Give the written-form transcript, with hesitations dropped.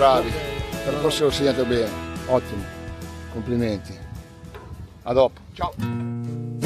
bravi. Per il prossimo segnate bene. Ottimo. Complimenti. A dopo. Ciao.